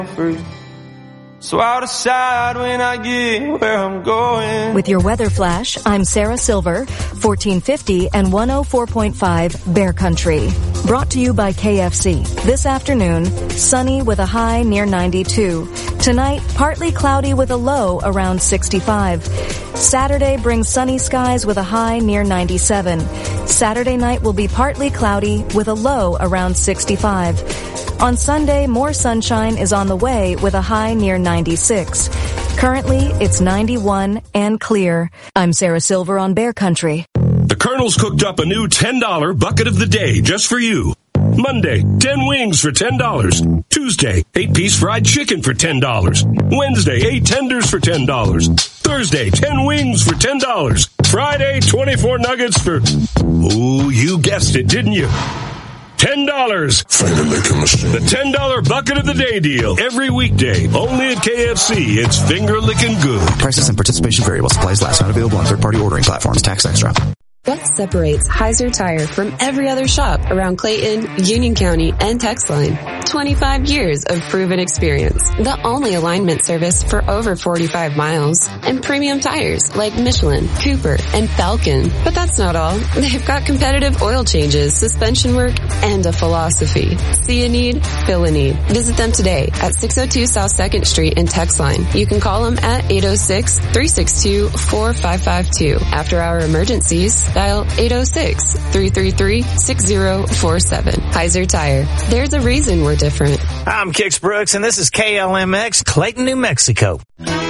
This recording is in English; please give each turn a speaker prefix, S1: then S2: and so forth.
S1: free. So I'll decide when I get where I'm going.
S2: With your weather flash, I'm Sarah Silver, 1450 and 104.5 Bear Country. Brought to you by KFC. This afternoon, sunny with a high near 92. Tonight, partly cloudy with a low around 65. Saturday brings sunny skies with a high near 97. Saturday night will be partly cloudy with a low around 65. On Sunday, more sunshine is on the way with a high near 96. Currently, it's 91 and clear. I'm Sarah Silver on Bear Country.
S3: The Colonel's cooked up a new $10 bucket of the day just for you. Monday, 10 wings for $10. Tuesday, 8-piece fried chicken for $10. Wednesday, 8 tenders for $10. Thursday, 10 wings for $10. Friday, 24 nuggets for... Ooh, you guessed it, didn't you? $10.
S4: Finger licking machine.
S3: The $10 bucket of the day deal. Every weekday. Only at KFC. It's finger licking good.
S5: Prices and participation variable. Supplies last. Not available on third-party ordering platforms. Tax extra.
S6: What separates Heiser Tire from every other shop around Clayton, Union County, and Texline? 25 years of proven experience. The only alignment service for over 45 miles. And premium tires like Michelin, Cooper, and Falcon. But that's not all. They've got competitive oil changes, suspension work, and a philosophy. See a need, fill a need. Visit them today at 602 South 2nd Street in Texline. You can call them at 806-362-4552. After our emergencies, dial 806-333-6047. Heiser Tire. There's a reason we're different.
S7: I'm Kix Brooks, and this is KLMX, Clayton, New Mexico.